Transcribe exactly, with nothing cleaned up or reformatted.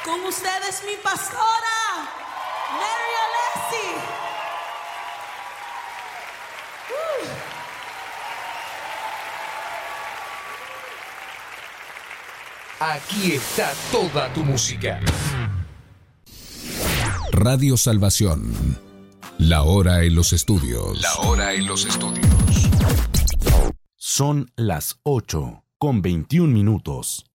Con ustedes mi pastora, Mary Alessi. Uh. Aquí está toda tu música. Radio Salvación. La hora en los estudios. La hora en los estudios. Son las ocho con veintiún minutos.